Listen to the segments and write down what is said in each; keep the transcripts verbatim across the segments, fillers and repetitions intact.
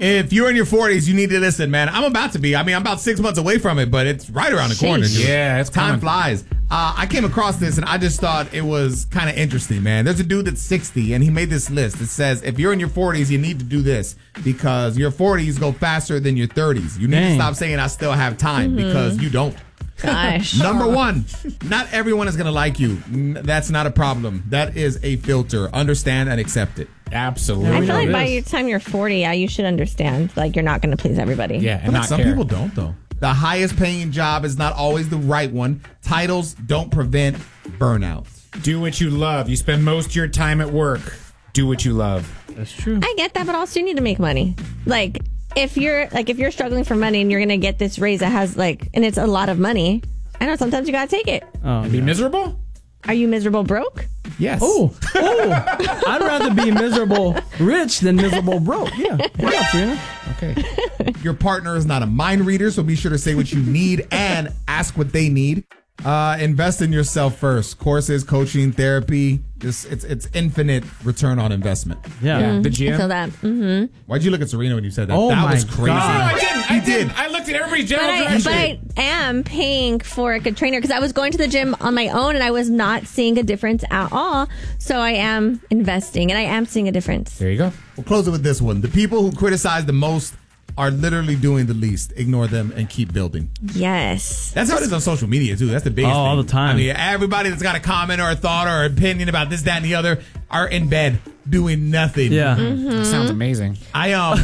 If you're in your forties, you need to listen, man. I'm about to be. I mean, I'm about six months away from it, but it's right around the corner. Dude. Yeah, it's time coming. flies. Uh, I came across this and I just thought it was kind of interesting, man. There's a dude that's sixty and he made this list. It says if you're in your forties, you need to do this because your forties go faster than your thirties. You need Dang. to stop saying I still have time mm-hmm. because you don't. Gosh. Number one, not everyone is going to like you. N- That's not a problem. That is a filter. Understand and accept it. Absolutely. I feel know like it by is. the time you're forty, yeah, you should understand. Like, you're not going to please everybody. Yeah, and But not some care. people don't, though. The highest paying job is not always the right one. Titles don't prevent burnout. Do what you love. You spend most of your time at work. Do what you love. That's true. I get that, but also you need to make money. Like, if you're like if you're struggling for money and you're going to get this raise that has like, and it's a lot of money, I know sometimes you got to take it. Oh, And be yeah. miserable? Are you miserable broke? Yes. Oh, oh! I'd rather be miserable rich than miserable broke. Yeah, yeah, Trina. Okay. Your partner is not a mind reader, so be sure to say what you need and ask what they need. Uh, invest in yourself first. Courses, coaching, therapy. Just, it's it's infinite return on investment. Yeah. Yeah. The I gym? feel that. Mm-hmm. Why'd you look at Serena when you said that? Oh that my was crazy. No, God. I didn't. I He did. did. I looked at everybody's But general I, direction. but I am paying for a good trainer because I was going to the gym on my own and I was not seeing a difference at all. So I am investing and I am seeing a difference. There you go. We'll close it with this one. The people who criticize the most are literally doing the least. Ignore them and keep building. Yes. That's how it is on social media, too. That's the biggest Oh, thing. all the time. I mean, everybody that's got a comment or a thought or opinion about this, that, and the other are in bed doing nothing. Yeah. That sounds amazing. I, um,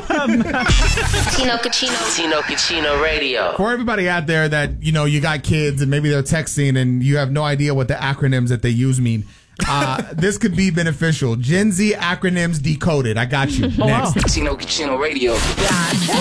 Tino Cucino. Tino Cucino Radio. for everybody out there that, you know, you got kids and maybe they're texting and you have no idea what the acronyms that they use mean, uh, this could be beneficial. Gen Z acronyms decoded. I got you. Oh, wow. Next. Tino Cucino Radio.